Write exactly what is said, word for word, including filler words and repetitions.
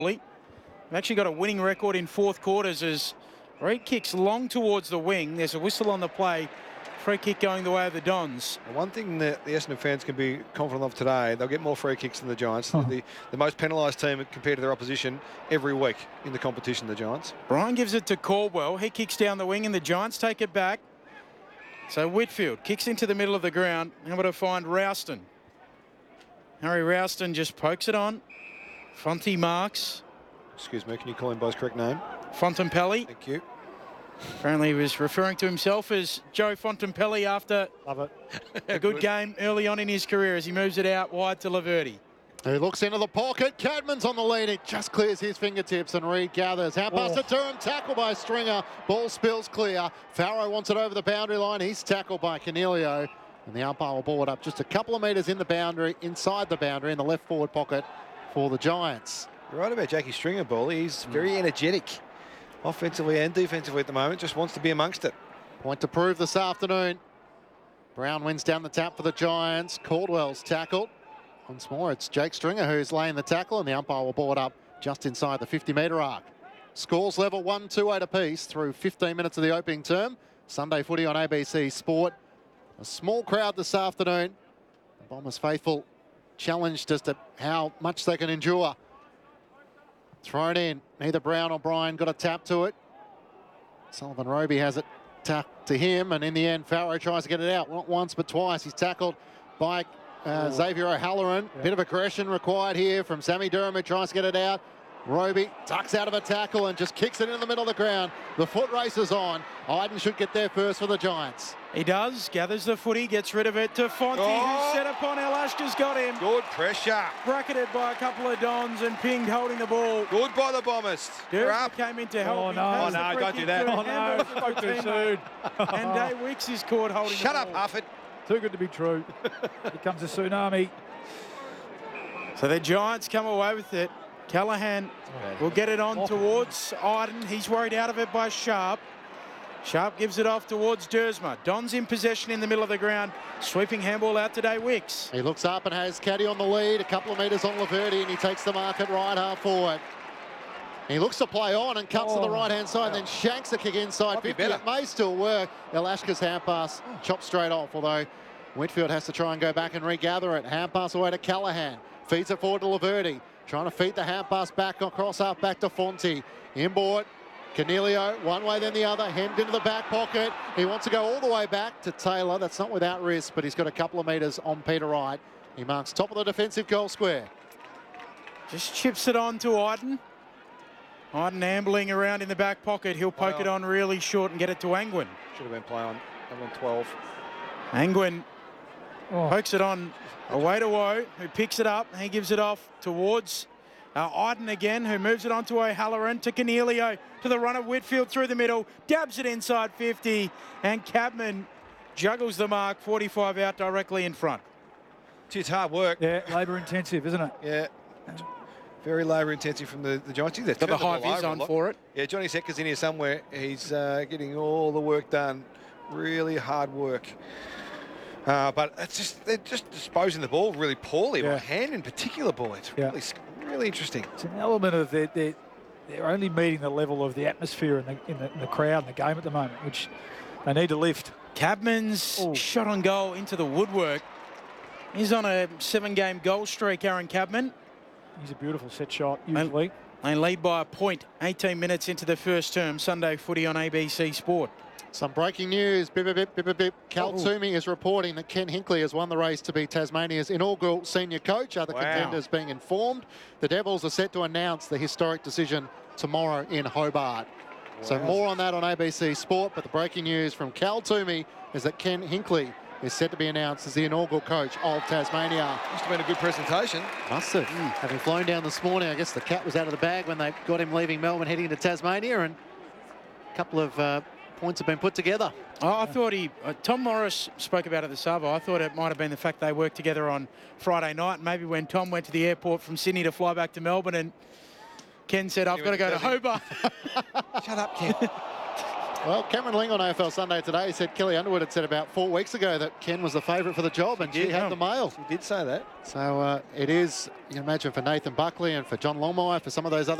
We've actually got a winning record in fourth quarters as Reid kicks long towards the wing. There's a whistle on the play. Free kick going the way of the Dons. One thing that the Essendon fans can be confident of today, they'll get more free kicks than the Giants. Huh. The, the most penalised team compared to their opposition every week in the competition, the Giants. Bryan gives it to Caldwell. He kicks down the wing and the Giants take it back. So Whitfield kicks into the middle of the ground. Able to find Rouston. Harry Rouston just pokes it on. Fonte marks. Excuse me, can you call him by his correct name? Fontempelli. Thank you. Apparently he was referring to himself as Joe Fontempelli after Love it. a good game early on in his career as he moves it out wide to Laverty. He looks into the pocket. Cadman's on the lead. It just clears his fingertips and Reid gathers. Hand pass to Durham. Tackle by Stringer. Ball spills clear. Farrow wants it over the boundary line. He's tackled by Cornelio. And the umpire will ball it up just a couple of metres in the boundary, inside the boundary, in the left forward pocket for the Giants. You're right about Jackie Stringer, Ball. He's very energetic, offensively and defensively at the moment. Just wants to be amongst it. Point to prove this afternoon. Brown wins down the tap for the Giants. Caldwell's tackled. Once more, it's Jake Stringer who's laying the tackle, and the umpire will ball it up just inside the fifty metre arc. Scores level one two eight apiece through fifteen minutes of the opening term. Sunday footy on A B C Sport. A small crowd this afternoon. The Bombers faithful challenged as to how much they can endure. Thrown in. Neither Brown or Bryan got a tap to it. Sullivan Roby has it tapped to him, and in the end, Farrow tries to get it out. Not once, but twice. He's tackled by uh, Xavier O'Halloran. Yeah. Bit of aggression required here from Sammy Durham, who tries to get it out. Roby ducks out of a tackle and just kicks it in the middle of the ground. The foot race is on. Iden should get there first for the Giants. He does. Gathers the footy, gets rid of it to Fonte, oh. who's set upon Alashka's got him. Good pressure. Bracketed by a couple of Dons and pinged holding the ball. Good by the Bombers. Durham came in to help. Oh, him. no. Oh, no, don't do that. Oh, no. Spoke too soon. And Dave Wicks is caught holding Shut the up, ball. Hufford. Too good to be true. Here comes a tsunami. So the Giants come away with it. Callaghan will get it on towards Iden. He's worried out of it by Sharp. Sharp gives it off towards Dersma. Don's in possession in the middle of the ground. Sweeping handball out to Dave Wicks. He looks up and has Caddy on the lead. A couple of metres on Laverty, and he takes the mark at right half forward. He looks to play on and cuts oh, to the right-hand side, and then shanks a kick inside fifty. It may still work. Elashka's hand pass chopped straight off, although Whitfield has to try and go back and regather it. Hand pass away to Callaghan. Feeds it forward to Laverty. Trying to feed the hand pass back across half back to Fonte. Inboard. Cornelio, one way then the other, hemmed into the back pocket. He wants to go all the way back to Taylor. That's not without risk, but he's got a couple of metres on Peter Wright. He marks top of the defensive goal square. Just chips it on to Iden. Iden ambling around in the back pocket. He'll poke on. it on really short and get it to Angwin. Should have been play on, on twelve. Angwin oh. pokes it on away to Woe, who picks it up. He gives it off towards uh, Iden again, who moves it on to O'Halloran, to Cornelio, to the run of Whitfield through the middle, dabs it inside fifty, and Cadman juggles the mark, forty-five out directly in front. It's hard work. Yeah, labour intensive, isn't it? Yeah. Very labour intensive from the, the Giants. They've got the high vis on for it. Yeah, Johnny Secker's in here somewhere. He's uh, getting all the work done. Really hard work. Uh, but it's just they're just disposing the ball really poorly. Yeah. By hand in particular, boy. It's yeah. really, really interesting. It's an element of their, their, they're only meeting the level of the atmosphere in the, in the, in the crowd in the game at the moment, which they need to lift. Cadman's Ooh. shot on goal into the woodwork. He's on a seven-game goal streak, Aaron Cadman. He's a beautiful set shot, usually. They lead by a point, eighteen minutes into the first term. Sunday footy on A B C Sport. Some breaking news. Bip, bip, bip, bip, bip. Cal Toomey is reporting that Ken Hinkley has won the race to be Tasmania's inaugural senior coach. Other wow. contenders being informed. The Devils are set to announce the historic decision tomorrow in Hobart. Wow. So more on that on A B C Sport. But the breaking news from Cal Toomey is that Ken Hinkley is set to be announced as the inaugural coach of Tasmania. Must have been a good presentation. Must have. Mm. Having flown down this morning, I guess the cat was out of the bag when they got him leaving Melbourne, heading into Tasmania, and a couple of uh, points have been put together. Oh, I thought he, uh, Tom Morris spoke about it this Savo. I thought it might have been the fact they worked together on Friday night. Maybe when Tom went to the airport from Sydney to fly back to Melbourne, and Ken said, I've got to go to Hobart. Shut up, Ken. Well, Cameron Ling on A F L Sunday Today said Kelly Underwood had said about four weeks ago that Ken was the favourite for the job, and she, did, had yeah. the mail. She did say that. So uh, it is, you can imagine, for Nathan Buckley and for John Longmire, for some of those other